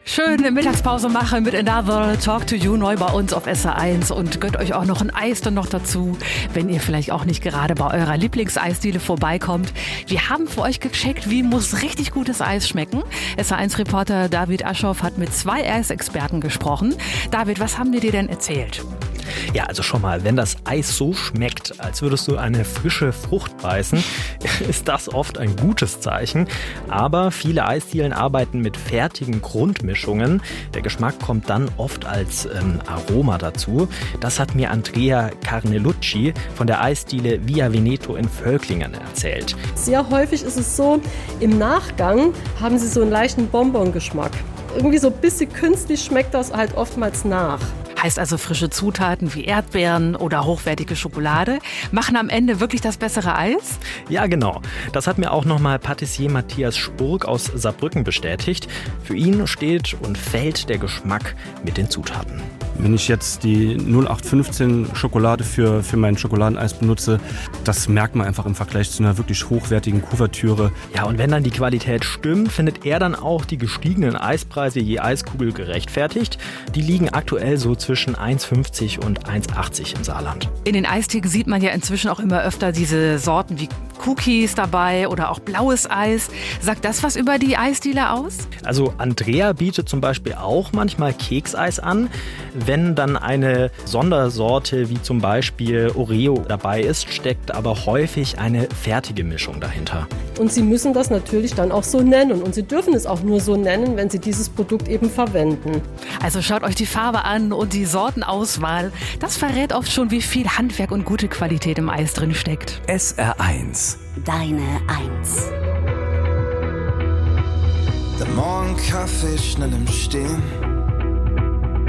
Schön Mittagspause machen mit Another Talk to You neu bei uns auf SR1 und gönnt euch auch noch ein Eis dann noch dazu, wenn ihr vielleicht auch nicht gerade bei eurer Lieblingseisdiele vorbeikommt. Wir haben für euch gecheckt, wie muss richtig gutes Eis schmecken. SR1-Reporter David Aschoff hat mit 2 Eisexperten gesprochen. David, was haben die dir denn erzählt? Ja, also schon mal, wenn das Eis so schmeckt, als würdest du eine frische Frucht beißen, ist das oft ein gutes Zeichen. Aber viele Eisdielen arbeiten mit fertigen Grundmischungen. Der Geschmack kommt dann oft als Aroma dazu. Das hat mir Andrea Carnelucci von der Eisdiele Via Veneto in Völklingen erzählt. Sehr häufig ist es so, im Nachgang haben sie so einen leichten Bonbongeschmack. Irgendwie so ein bisschen künstlich schmeckt das halt oftmals nach. Heißt also, frische Zutaten wie Erdbeeren oder hochwertige Schokolade machen am Ende wirklich das bessere Eis? Ja, genau. Das hat mir auch nochmal Patissier Matthias Spurk aus Saarbrücken bestätigt. Für ihn steht und fällt der Geschmack mit den Zutaten. Wenn ich jetzt die 0815 Schokolade für mein Schokoladeneis benutze, das merkt man einfach im Vergleich zu einer wirklich hochwertigen Kuvertüre. Ja, und wenn dann die Qualität stimmt, findet er dann auch die gestiegenen Eispreise je Eiskugel gerechtfertigt. Die liegen aktuell so zwischen 1,50 und 1,80 im Saarland. In den Eistheken sieht man ja inzwischen auch immer öfter diese Sorten wie Cookies dabei oder auch blaues Eis. Sagt das was über die Eisdiele aus? Also Andrea bietet zum Beispiel auch manchmal Kekseis an. Wenn dann eine Sondersorte wie zum Beispiel Oreo dabei ist, steckt aber häufig eine fertige Mischung dahinter. Und sie müssen das natürlich dann auch so nennen. Und sie dürfen es auch nur so nennen, wenn sie dieses Produkt eben verwenden. Also schaut euch die Farbe an und die Sortenauswahl. Das verrät oft schon, wie viel Handwerk und gute Qualität im Eis drin steckt. SR1. Deine Eins. Der Morgenkaffee schnell im Stehen.